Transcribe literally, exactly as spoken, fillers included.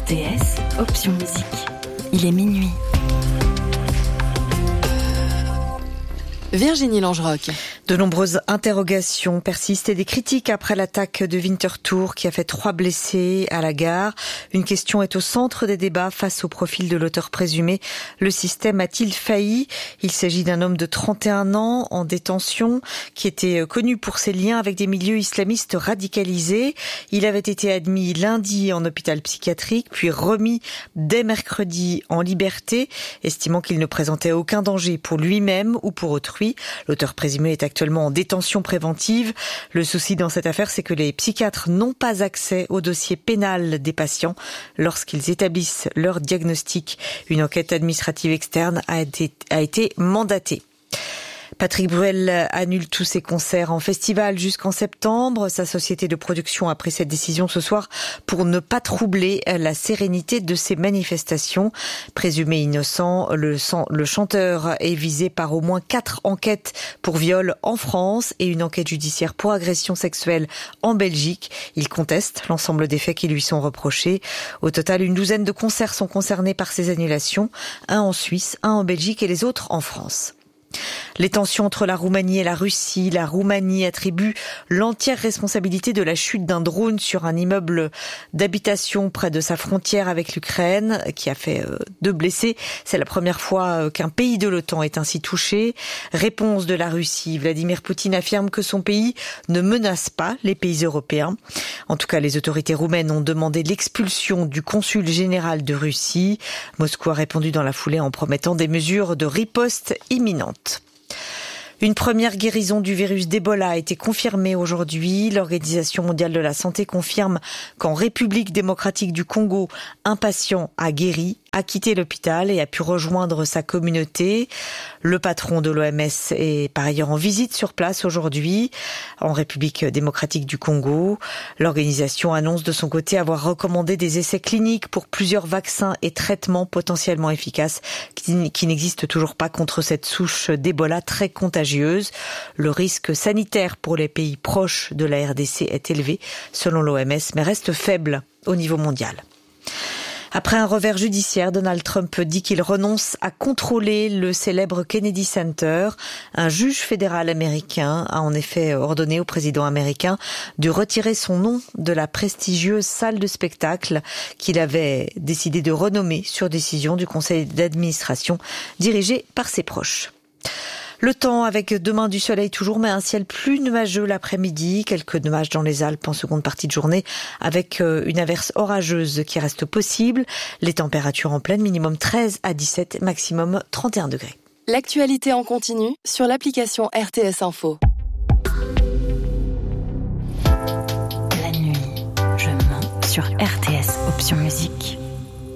T S, option musique. Il est minuit. Virginie Langerock. De nombreuses interrogations persistent et des critiques après l'attaque de Winterthur qui a fait trois blessés à la gare. Une question est au centre des débats face au profil de l'auteur présumé. Le système a-t-il failli ? Il s'agit d'un homme de trente et un ans en détention qui était connu pour ses liens avec des milieux islamistes radicalisés. Il avait été admis lundi en hôpital psychiatrique puis remis dès mercredi en liberté, estimant qu'il ne présentait aucun danger pour lui-même ou pour autrui. L'auteur présumé est actuellement en détention préventive. Le souci dans cette affaire, c'est que les psychiatres n'ont pas accès au dossier pénal des patients lorsqu'ils établissent leur diagnostic. Une enquête administrative externe a été, a été mandatée. Patrick Bruel annule tous ses concerts en festival jusqu'en septembre. Sa société de production a pris cette décision ce soir pour ne pas troubler la sérénité de ces manifestations. Présumé innocent, le, le chanteur est visé par au moins quatre enquêtes pour viol en France et une enquête judiciaire pour agression sexuelle en Belgique. Il conteste l'ensemble des faits qui lui sont reprochés. Au total, une douzaine de concerts sont concernés par ces annulations. Un en Suisse, un en Belgique et les autres en France. Les tensions entre la Roumanie et la Russie. La Roumanie attribue l'entière responsabilité de la chute d'un drone sur un immeuble d'habitation près de sa frontière avec l'Ukraine, qui a fait deux blessés. C'est la première fois qu'un pays de l'OTAN est ainsi touché. Réponse de la Russie. Vladimir Poutine affirme que son pays ne menace pas les pays européens. En tout cas, les autorités roumaines ont demandé l'expulsion du consul général de Russie. Moscou a répondu dans la foulée en promettant des mesures de riposte imminentes. Une première guérison du virus d'Ebola a été confirmée aujourd'hui. L'Organisation mondiale de la santé confirme qu'en République démocratique du Congo, un patient a guéri, a quitté l'hôpital et a pu rejoindre sa communauté. Le patron de l'O M S est par ailleurs en visite sur place aujourd'hui en République démocratique du Congo. L'organisation annonce de son côté avoir recommandé des essais cliniques pour plusieurs vaccins et traitements potentiellement efficaces qui, qui n'existent toujours pas contre cette souche d'Ebola très contagieuse. Le risque sanitaire pour les pays proches de la R D C est élevé selon l'O M S mais reste faible au niveau mondial. Après un revers judiciaire, Donald Trump dit qu'il renonce à contrôler le célèbre Kennedy Center. Un juge fédéral américain a en effet ordonné au président américain de retirer son nom de la prestigieuse salle de spectacle qu'il avait décidé de renommer sur décision du conseil d'administration dirigé par ses proches. Le temps avec demain du soleil toujours, mais un ciel plus nuageux l'après-midi. Quelques nuages dans les Alpes en seconde partie de journée avec une averse orageuse qui reste possible. Les températures en pleine, minimum treize à dix-sept, maximum trente et un degrés. L'actualité en continu sur l'application R T S Info.